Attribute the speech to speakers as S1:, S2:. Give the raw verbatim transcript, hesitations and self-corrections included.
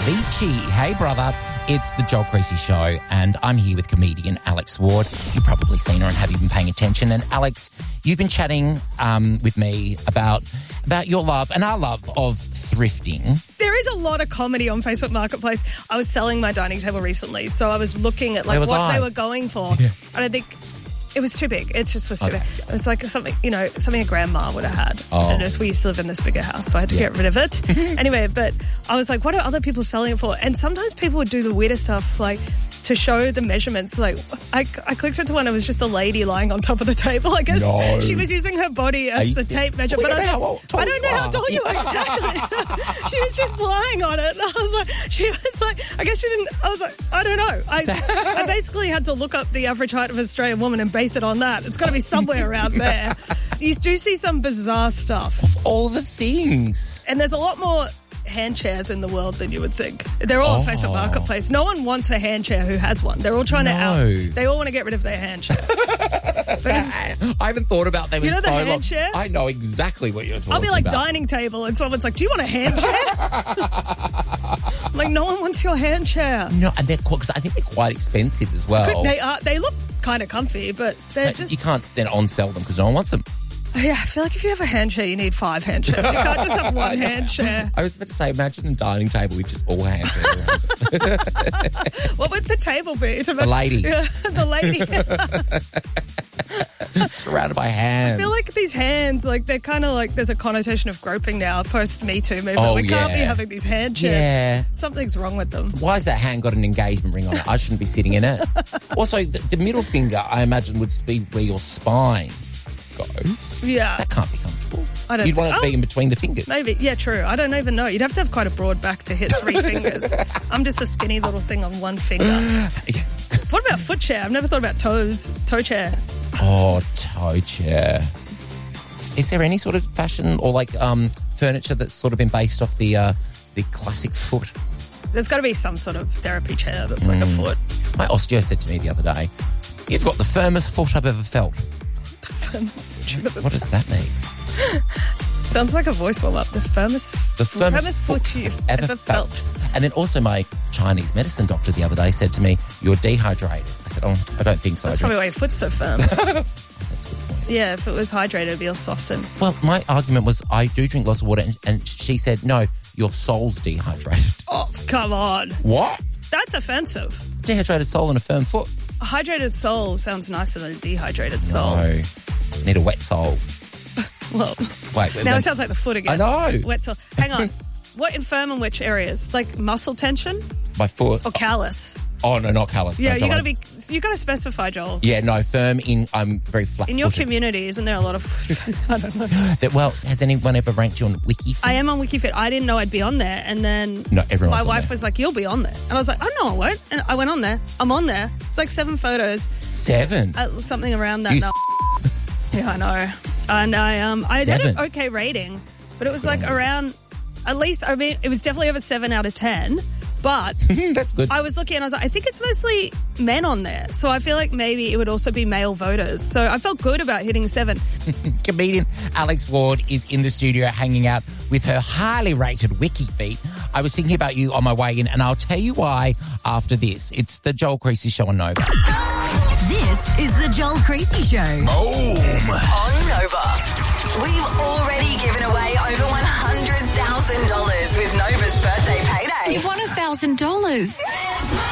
S1: Avicii. Hey, brother. It's the Joel Creasy Show, and I'm here with comedian Alex Ward. You've probably seen her and have you been paying attention. And, Alex, you've been chatting um, with me about about your love and our love of thrifting.
S2: There is a lot of comedy on Facebook Marketplace. I was selling my dining table recently, so I was looking at like what
S1: I.
S2: they were going for.
S1: Yeah.
S2: And I think it was too big. It just was too
S1: Okay.
S2: big. It was like something, you know, something a grandma would have had.
S1: Oh.
S2: And just we used to live in this bigger house, so I had to
S1: Yeah.
S2: get rid of it. Anyway, but I was like, what are other people selling it for? And sometimes people would do the weirdest stuff, like to show the measurements. Like I, I clicked into one, it was just a lady lying on top of the table. I guess
S1: No.
S2: she was using her body
S1: Are
S2: as
S1: you
S2: the
S1: serious?
S2: tape measure.
S1: We
S2: But
S1: don't
S2: I,
S1: know
S2: was
S1: how
S2: like,
S1: tall
S2: I don't
S1: you
S2: know how
S1: are.
S2: tall you are exactly. She was just lying on it. And I was like, she was like, I guess she didn't, I was like, I don't know. I, I basically had to look up the average height of an Australian woman and base it on that. It's got to be somewhere around there. You do see some bizarre stuff.
S1: All the things.
S2: And there's a lot more hand chairs in the world than you would think. They're all on
S1: Oh.
S2: Facebook Marketplace. No one wants a hand chair who has one. They're all trying to
S1: No.
S2: out. They all want to get rid of their hand chair. But
S1: I haven't thought about them
S2: You
S1: in
S2: know the
S1: so
S2: hand
S1: long.
S2: chair?
S1: I know exactly what you're talking
S2: I'll be like
S1: about.
S2: dining table and someone's like, do you want a hand chair? I'm like, no one wants your hand chair.
S1: No, and they're because I think they're quite expensive as well.
S2: They are. They look kind of comfy, but they're
S1: But
S2: just...
S1: you can't then on-sell them because no one wants them.
S2: Yeah, I feel like if you have a hand chair, you need five hand chairs. You can't just have one hand chair.
S1: I was about to say, imagine a dining table with just all hands around it.
S2: What would the table be? To
S1: The lady.
S2: Yeah, the lady.
S1: Surrounded by hands.
S2: I feel like these hands, like they're kind of like there's a connotation of groping now post Me Too movement.
S1: Oh,
S2: we can't be
S1: yeah.
S2: having these hand chairs.
S1: Yeah.
S2: Something's wrong with them.
S1: Why has that hand got an engagement ring on it? I shouldn't be sitting in it. Also, the, the middle finger, I imagine, would be where your spine goes.
S2: Yeah,
S1: That can't be comfortable.
S2: I don't
S1: You'd
S2: think-
S1: want it to
S2: oh.
S1: be in between the fingers.
S2: maybe. Yeah, true. I don't even know. You'd have to have quite a broad back to hit three fingers. I'm just a skinny little thing on one finger. What about foot chair? I've never thought about toes. Toe chair.
S1: Oh, toe chair. Is there any sort of fashion or like um, furniture that's sort of been based off the uh, the classic foot?
S2: There's got to be some sort of therapy chair that's like a
S1: Mm.
S2: foot.
S1: My osteo said to me the other day, "You've got the firmest foot I've ever felt." What does that mean?
S2: Sounds like a voice warm up. The firmest,
S1: The firmest,
S2: foot you've ever felt.
S1: And then also my Chinese medicine doctor the other day said to me, "You're dehydrated." I said, "Oh, I don't think so."
S2: That's
S1: I
S2: probably
S1: drink-
S2: why your foot's so firm.
S1: That's a good point.
S2: Yeah, if it was hydrated, it'd be all softened.
S1: Well, my argument was I do drink lots of water, and, and she said, "No, your soul's dehydrated."
S2: Oh, come on.
S1: What?
S2: That's offensive.
S1: Dehydrated soul and a firm foot?
S2: A hydrated soul sounds nicer than a dehydrated soul.
S1: No. Need a wet soul.
S2: Well,
S1: Wait,
S2: now
S1: then-
S2: it sounds like the foot again.
S1: I know.
S2: Wet soul. Hang on. What infirm in which areas? Like muscle tension
S1: my foot.
S2: or callus?
S1: Oh no, not callous.
S2: Yeah,
S1: no,
S2: you
S1: don't
S2: got to
S1: worry.
S2: be. You got to specify, Joel.
S1: Yeah, no, firm in. I'm very flat.
S2: In your community, isn't there a lot of? I don't know.
S1: That, well, has anyone ever ranked you on WikiFit?
S2: I am on WikiFit. I didn't know I'd be on there, and then
S1: No, everyone's
S2: my
S1: on
S2: wife
S1: there.
S2: was like, "You'll be on there," and I was like, "Oh no, I won't." And I went on there. I'm on there. It's like seven photos,
S1: Seven.
S2: uh, something around that.
S1: You
S2: No. Yeah, I know. And I um I had
S1: Seven.
S2: an okay rating, but it was like around at least. I mean, it was definitely over seven out of ten. But
S1: That's good.
S2: I was looking and I was like, I think it's mostly men on there. So I feel like maybe it would also be male voters. So I felt good about hitting seven.
S1: Comedian Alex Ward is in the studio hanging out with her highly rated WikiFeet. I was thinking about you on my way in, and I'll tell you why after this. It's the Joel Creasy Show on Nova.
S3: This is the Joel Creasy Show.
S4: Boom.
S3: On Nova. We've already given away over one hundred thousand dollars with Nova's birthday payday. You've won one thousand dollars.